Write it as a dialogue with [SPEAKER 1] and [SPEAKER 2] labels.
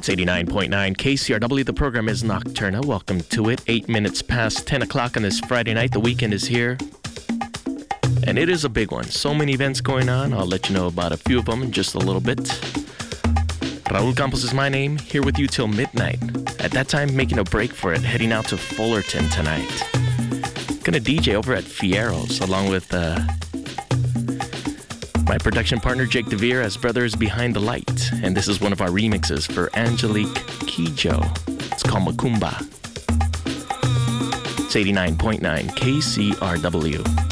[SPEAKER 1] It's 89.9 KCRW. The program is Nocturna. Welcome to it. 8 minutes past 10 o'clock on this Friday night. The weekend is here. And it is a big one. So many events going on. I'll let you know about a few of them in just a little bit. Raul Campos is my name. Here with you till midnight. At that time, making a break for it. Heading out to Fullerton tonight. Gonna DJ over at Fiero's along with my production partner, Jake DeVere, as Brothers Behind the Light. And this is one of our remixes for Angelique Kidjo. It's called Macumba. It's 89.9 KCRW.